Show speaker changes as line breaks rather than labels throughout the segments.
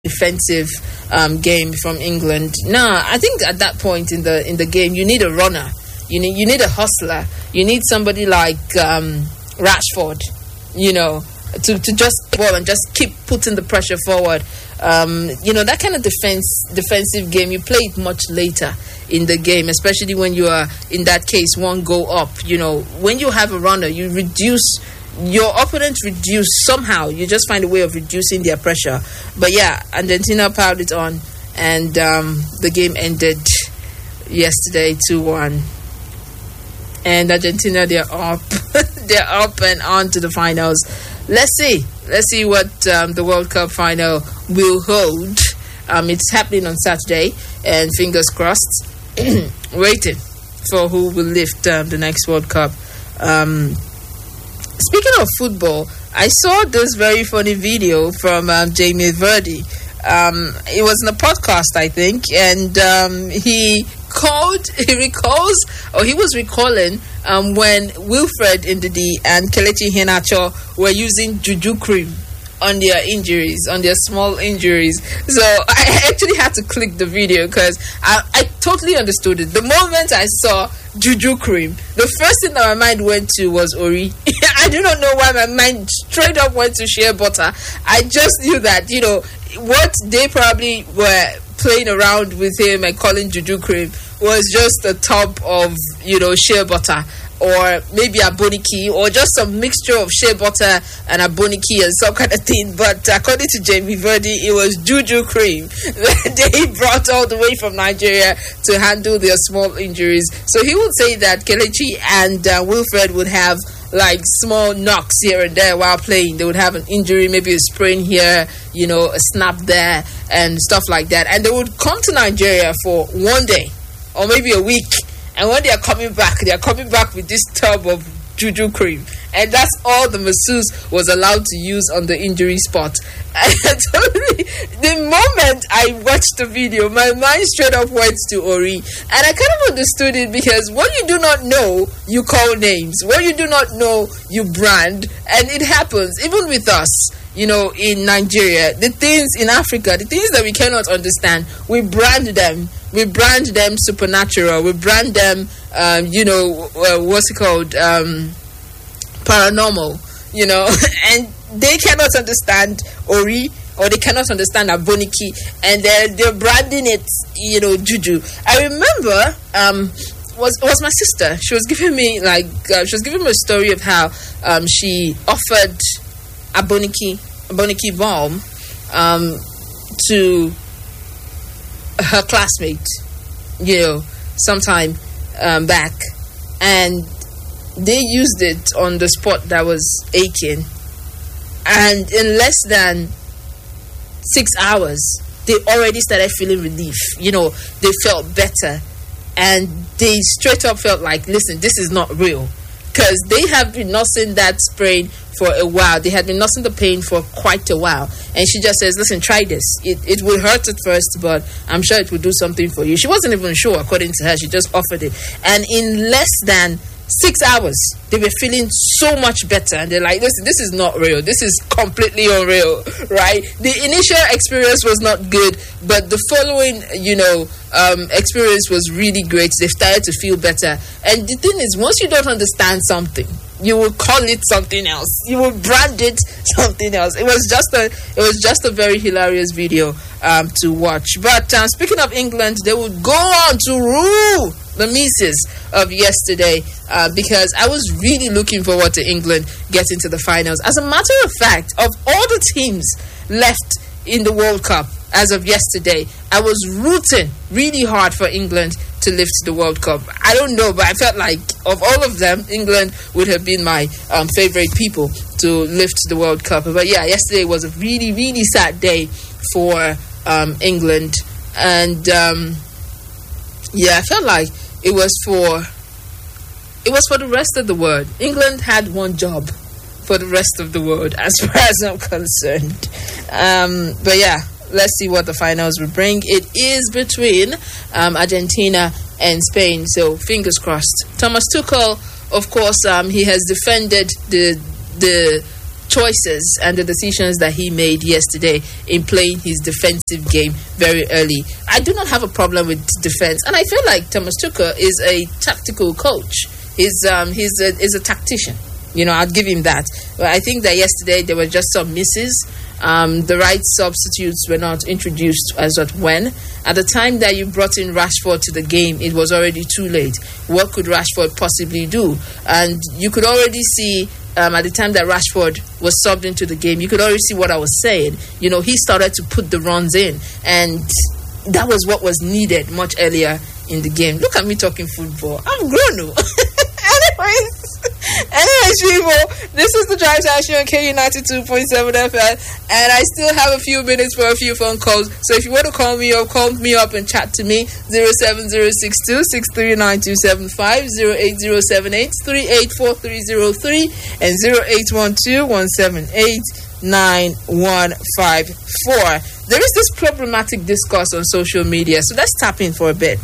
defensive game from England. Nah, I think at that point in the game, you need a runner. You need a hustler. You need somebody like Rashford, to just ball and just keep putting the pressure forward. That kind of defensive game, you play it much later in the game, especially when you are, in that case, one goal up. When you have a runner, you reduce your opponent, somehow. You just find a way of reducing their pressure. But yeah, Argentina piled it on, and the game ended yesterday 2-1. And Argentina, they're up. They're up and on to the finals. Let's see what the World Cup final will hold. It's happening on Saturday, and fingers crossed. Waiting for who will lift the next World Cup. Speaking of football, I saw this very funny video from Jamie Vardy. It was in a podcast, I think, and he was recalling when Wilfred Ndidi and Kelechi Iheanacho were using juju cream on their injuries, on their small injuries. So I actually had to click the video because I totally understood it. The moment I saw juju cream, the first thing that my mind went to was Ori. I do not know why my mind straight up went to shea butter. I just knew that, what they probably were playing around with him and calling juju cream was just a tub of, shea butter, or maybe aboniki, or just some mixture of shea butter and aboniki and some kind of thing. But according to Jamie Vardy, it was juju cream that they brought all the way from Nigeria to handle their small injuries. So he would say that Kelechi and Wilfred would have like small knocks here and there while playing. They would have an injury, maybe a sprain here, a snap there and stuff like that. And they would come to Nigeria for one day or maybe a week. And when they are coming back with this tub of juju cream. And that's all the masseuse was allowed to use on the injury spot. And the moment I watched the video, my mind straight up went to Ori. And I kind of understood it, because what you do not know, you call names. What you do not know, you brand. And it happens, even with us, in Nigeria. The things in Africa, the things that we cannot understand, we brand them. We brand them supernatural. We brand them, what's it called? Paranormal, and they cannot understand Ori, or they cannot understand Aboniki, and they're branding it, juju. I remember, was my sister. She was giving me a story of how she offered Aboniki balm to her classmate, sometime back, and they used it on the spot that was aching, and in less than 6 hours they already started feeling relief. They felt better, and they straight up felt like, listen, this is not real, because they have been nursing that sprain for a while. They had been nursing the pain for quite a while, and she just says, listen, try this. It will hurt at first, but I'm sure it will do something for you. She wasn't even sure, according to her. She just offered it, and in less than 6 hours they were feeling so much better, and they're like, listen, this is not real, this is completely unreal, right? The initial experience was not good, but the following experience was really great. They started to feel better. And the thing is, once you don't understand something, you will call it something else. You will brand it something else. It was just a very hilarious video to watch. But speaking of England, they would go on to rule the misses of yesterday, because I was really looking forward to England getting to the finals. As a matter of fact, of all the teams left in the World Cup as of yesterday, I was rooting really hard for England to lift the World Cup. I don't know, but I felt like of all of them, England would have been my favorite people to lift the World Cup. But yeah, yesterday was a really, really sad day for England. And I felt like it was for the rest of the world. England had one job for the rest of the world, as far as I'm concerned. But yeah, let's see what the finals will bring. It is between Argentina and Spain, so fingers crossed. Thomas Tuchel, of course, he has defended the choices and the decisions that he made yesterday in playing his defensive game very early. I do not have a problem with defense, and I feel like Thomas Tuchel is a tactical coach. He's a tactician. I'd give him that. But I think that yesterday there were just some misses. The right substitutes were not introduced as at when. At the time that you brought in Rashford to the game, it was already too late. What could Rashford possibly do? And you could already see at the time that Rashford was subbed into the game, you could already see what I was saying. He started to put the runs in, and that was what was needed much earlier in the game. Look at me talking football. I'm grown. Anyways, people, this is the Drive Time Show on KU 92.7 FM, and I still have a few minutes for a few phone calls. So if you want to call me up and chat to me, 07062 639 08078 384303, and 0812 178 9154. There is this problematic discourse on social media, so let's tap in for a bit.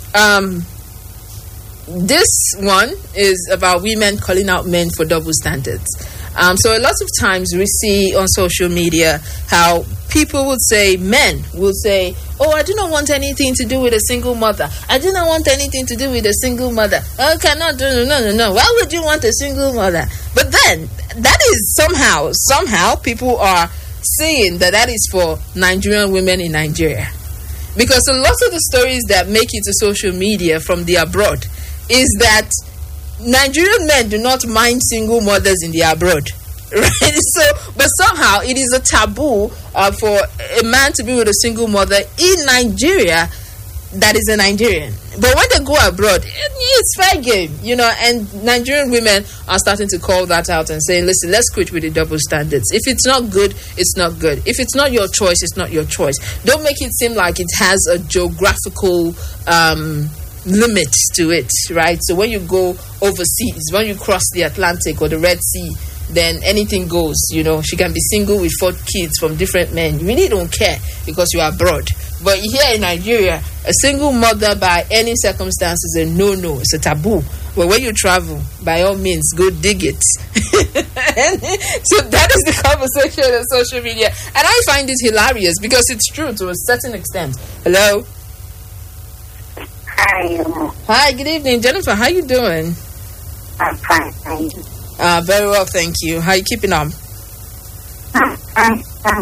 This one is about women calling out men for double standards. So a lot of times we see on social media how people would say, men will say, oh, I do not want anything to do with a single mother. I do not want anything to do with a single mother. Oh, cannot do, no. Why would you want a single mother? But then, that is somehow people are saying that is for Nigerian women in Nigeria. Because a lot of the stories that make it to social media from the abroad is that Nigerian men do not mind single mothers in the abroad, right? But somehow it is a taboo for a man to be with a single mother in Nigeria that is a Nigerian. But when they go abroad, it's fair game, and Nigerian women are starting to call that out and saying, listen, let's quit with the double standards. If it's not good, it's not good. If it's not your choice, it's not your choice. Don't make it seem like it has a geographical limits to it, right? So when you go overseas, when you cross the Atlantic or the Red Sea, then anything goes. She can be single with 4 kids from different men. You really don't care because you are abroad. But here in Nigeria, a single mother by any circumstance is a no-no. It's a taboo. But when you travel, by all means, go dig it. So that is the conversation on social media. And I find it hilarious because it's true to a certain extent. Hello? Hi, good evening, Jennifer. How you doing?
I'm fine, thank you.
Very well, thank you. How you keeping on?
I'm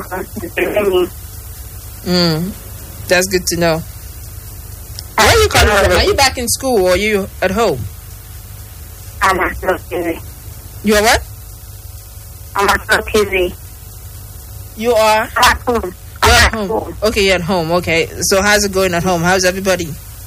That's good to know. Where are you calling from? Are you back in school or are you at home?
I'm at TV.
You are what?
I'm at TV.
You are?
I'm at home.
You're at home. Okay, you're at home. Okay. So how's it going at home? How's everybody?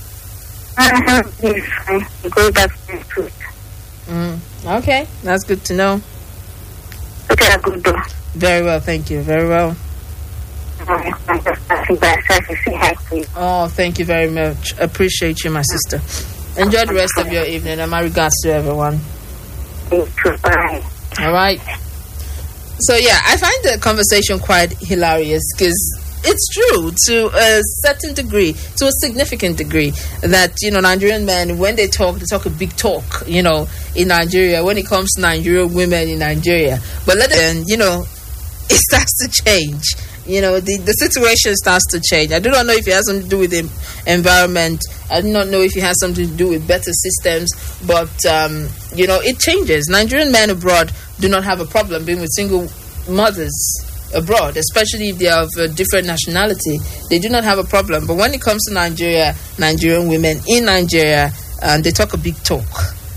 It's fine. Go back to school.
Okay, that's good to know.
Okay, good day.
Very well, thank you. Very well.
I'm just passing by to say hi to you.
Oh, thank you very much. Appreciate you, my sister. Enjoy the rest of your evening, and my regards to everyone.
Bye.
All right. So, yeah, I find the conversation quite hilarious because it's true to a certain degree, to a significant degree, that, Nigerian men, when they talk a big talk, in Nigeria, when it comes to Nigerian women in Nigeria. But it starts to change. The situation starts to change. I do not know if it has something to do with the environment. I do not know if it has something to do with better systems. But, it changes. Nigerian men abroad do not have a problem being with single mothers abroad, especially if they are of a different nationality. They do not have a problem. But when it comes to Nigeria, Nigerian women in Nigeria, they talk a big talk,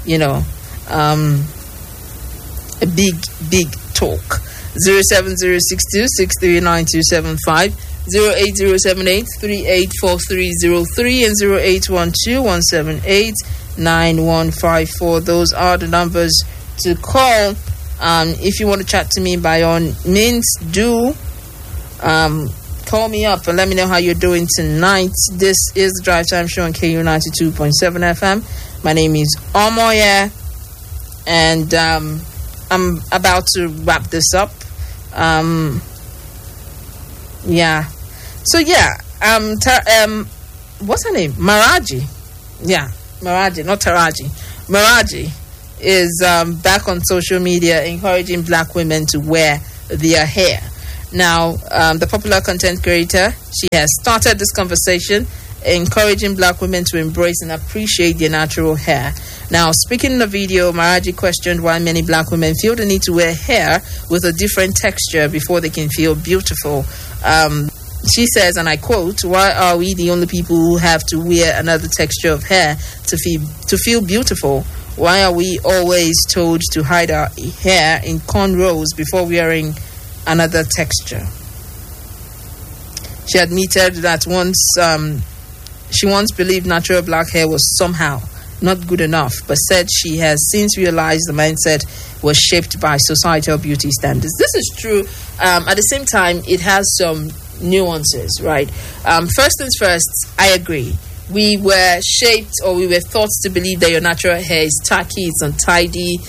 a big talk. 07062 639 08078 384303, and 0812 178 9154. Those are the numbers to call. If you want to chat to me, by all means, do call me up and let me know how you're doing tonight. This is the Drive Time Show on KU 92.7 FM. My name is Omoye, and I'm about to wrap this up. What's her name? Maraji. Yeah, Maraji, not Taraji. Maraji is back on social media encouraging black women to wear their hair. Now, the popular content creator, she has started this conversation encouraging black women to embrace and appreciate their natural hair. Now, speaking in the video, Maraji questioned why many black women feel the need to wear hair with a different texture before they can feel beautiful. She says, and I quote, "Why are we the only people who have to wear another texture of hair to feel beautiful? Why are we always told to hide our hair in cornrows before wearing another texture?" She admitted that she once believed natural black hair was somehow not good enough, but said she has since realized the mindset was shaped by societal beauty standards. This is true. At the same time, it has some nuances, right? First things first, I agree. We were shaped, or we were taught to believe that your natural hair is tacky, it's untidy,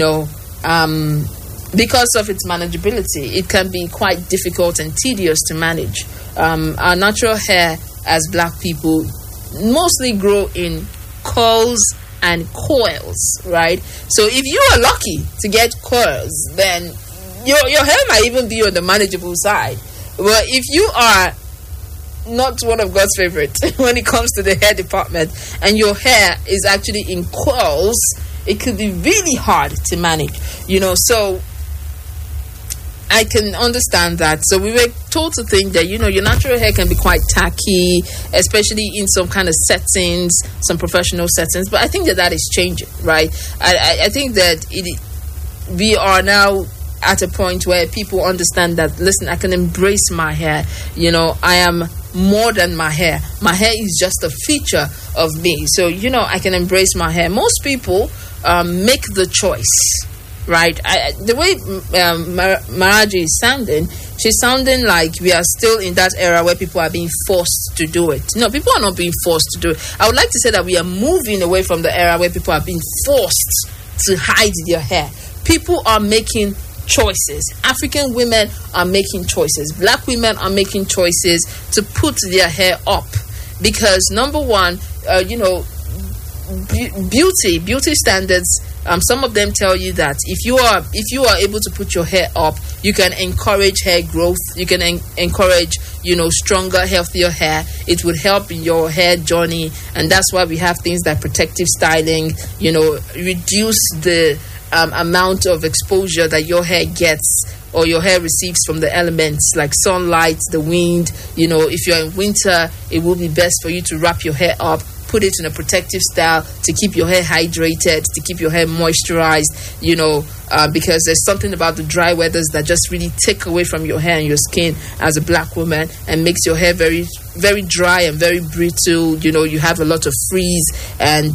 because of its manageability. It can be quite difficult and tedious to manage. Our natural hair as black people mostly grow in curls and coils, right? So if you are lucky to get curls, then your hair might even be on the manageable side. But if you are not one of God's favorite when it comes to the hair department, and your hair is actually in curls, it could be really hard to manage, so I can understand that. So we were told to think that, your natural hair can be quite tacky, especially in some kind of settings, some professional settings. But I think that is changing, right? I think that we are now at a point where people understand that, listen, I can embrace my hair. I am more than my hair. My hair is just a feature of me. So, I can embrace my hair. Most people make the choice, right? The way Maraji is sounding, she's sounding like we are still in that era where people are being forced to do it. No, people are not being forced to do it. I would like to say that we are moving away from the era where people are being forced to hide their hair. People are making choices. African women are making choices. Black women are making choices to put their hair up because, number one, beauty standards. Some of them tell you that if you are able to put your hair up, you can encourage hair growth. You can encourage, stronger, healthier hair. It would help in your hair journey, and that's why we have things like protective styling. Reduce the amount of exposure that your hair gets or your hair receives from the elements like sunlight, the wind. If you're in winter, it will be best for you to wrap your hair up, put it in a protective style to keep your hair hydrated, to keep your hair moisturized, because there's something about the dry weathers that just really take away from your hair and your skin as a black woman and makes your hair very, very dry and very brittle. You have a lot of frizz and,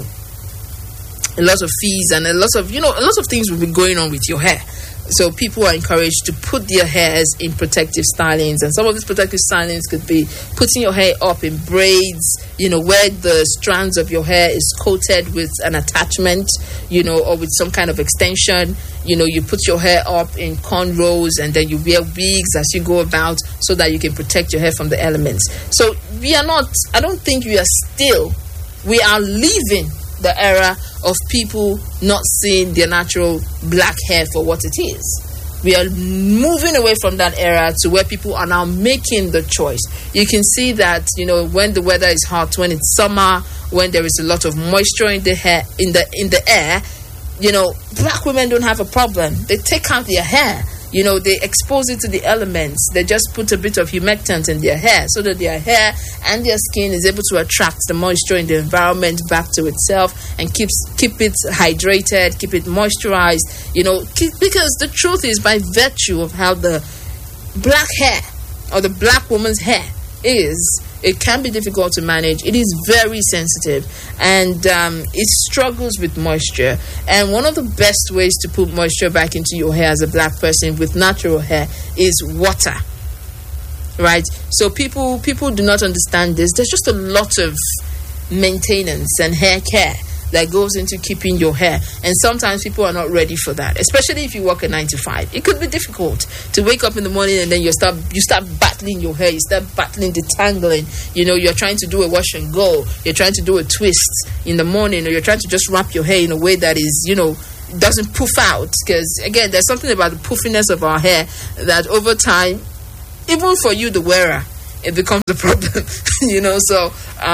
a lot of frizz and a lot of things will be going on with your hair. So people are encouraged to put their hairs in protective stylings, and some of these protective stylings could be putting your hair up in braids, where the strands of your hair is coated with an attachment, or with some kind of extension. You put your hair up in cornrows and then you wear wigs as you go about so that you can protect your hair from the elements. So I don't think we are leaving the era of people not seeing their natural black hair for what it is. We are moving away from that era to where people are now making the choice. You can see that, when the weather is hot, when it's summer, when there is a lot of moisture in the air, black women don't have a problem. They take out their hair. They expose it to the elements. They just put a bit of humectant in their hair so that their hair and their skin is able to attract the moisture in the environment back to itself and keep it hydrated, keep it moisturized, because the truth is, by virtue of how the black hair or the black woman's hair is, it can be difficult to manage. It is very sensitive and it struggles with moisture. And one of the best ways to put moisture back into your hair as a black person with natural hair is water, right? So people do not understand this. There's just a lot of maintenance and hair care that goes into keeping your hair. And sometimes people are not ready for that, especially if you work a 9 to 5. It could be difficult to wake up in the morning and then you start battling your hair, you start battling detangling. You're trying to do a wash and go, you're trying to do a twist in the morning, or you're trying to just wrap your hair in a way that is, doesn't poof out. Because again, there's something about the poofiness of our hair that over time, even for you, the wearer, it becomes a problem. So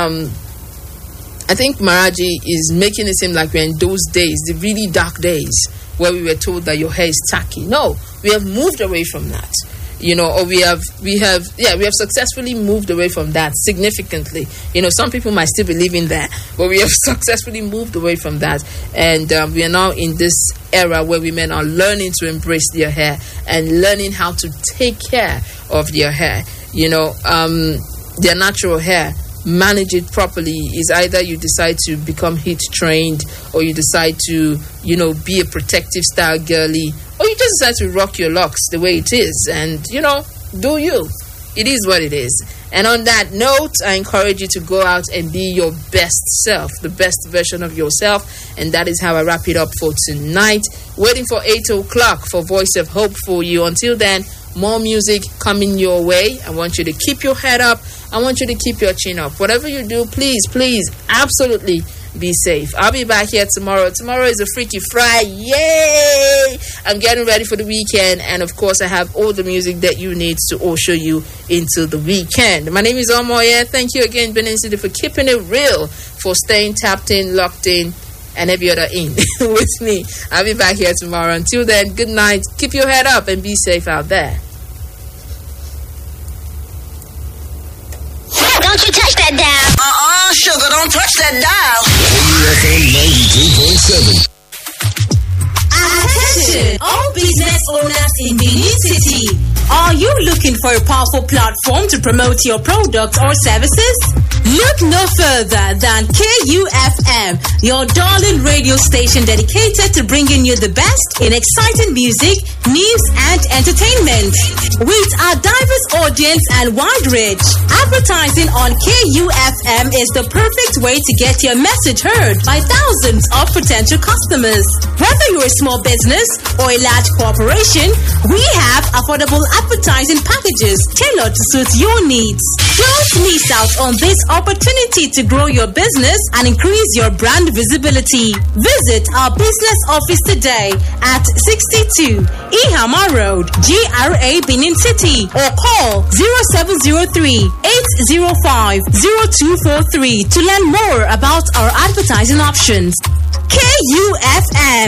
I think Maraji is making it seem like we're in those days, the really dark days, where we were told that your hair is tacky. No, we have moved away from that. Or we have successfully moved away from that significantly. Some people might still be living there, but we have successfully moved away from that. And we are now in this era where women are learning to embrace their hair and learning how to take care of their hair. Their natural hair. Manage it properly is either you decide to become heat trained, or you decide to be a protective style girly, or you just decide to rock your locks the way it is, and do you. It is what it is. And on that note, I encourage you to go out and be your best self, the best version of yourself. And that is how I wrap it up for tonight. Waiting for 8 o'clock for Voice of Hope for you. Until then, more music coming your way. I want you to keep your head up. I want you to keep your chin up. Whatever you do, please, absolutely be safe. I'll be back here tomorrow. Tomorrow is a Freaky Friday. Yay! I'm getting ready for the weekend. And of course, I have all the music that you need to usher you into the weekend. My name is Omoye. Thank you again, Benin City, for keeping it real, for staying tapped in, locked in, and every other in with me. I'll be back here tomorrow. Until then, good night. Keep your head up and be safe out there.
Don't you touch that dial.
Sugar, don't touch that dial.
WFM 92.7.
Attention, all business owners in Benin City. Are you looking for a powerful platform to promote your products or services? Look no further than KUFM, your darling radio station dedicated to bringing you the best in exciting music, news, and entertainment. With our diverse audience and wide reach, advertising on KUFM is the perfect way to get your message heard by thousands of potential customers. Whether you're a small business or a large corporation, we have affordable advertising packages tailored to suit your needs. Don't miss out on this opportunity to grow your business and increase your brand visibility. Visit our business office today at 62 Ihama Road, GRA, Benin City, or call 0703-805-0243 to learn more about our advertising options. KUFM,